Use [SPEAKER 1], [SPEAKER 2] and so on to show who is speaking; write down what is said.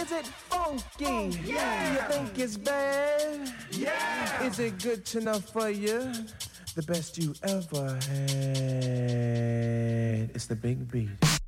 [SPEAKER 1] Is it funky?
[SPEAKER 2] Yeah.
[SPEAKER 1] Do you think it's bad?
[SPEAKER 2] Yeah.
[SPEAKER 1] Is it good enough for you? The best you ever had. It's the big beat.